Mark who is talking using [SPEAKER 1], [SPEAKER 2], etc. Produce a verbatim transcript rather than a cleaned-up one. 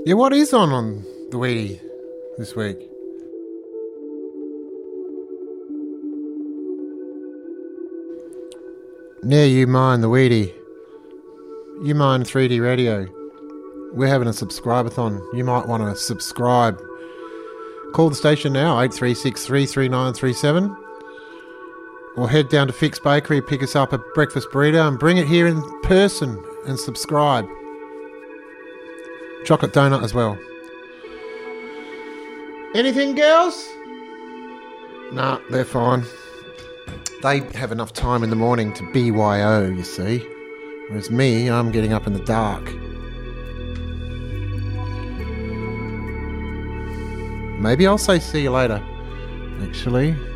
[SPEAKER 1] Yeah, what is on on the Weedy this week? Now you mind the Weedy. You mind three D Radio. We're having a subscribe-a-thon. You might want to subscribe. Call the station now, eight three six, three three nine three seven. Or head down to Fix Bakery, pick us up a breakfast burrito and bring it here in person and subscribe. Chocolate donut as well. Anything, girls? Nah, they're fine. They have enough time in the morning to B Y O, you see. Whereas me, I'm getting up in the dark. Maybe I'll say see you later, actually.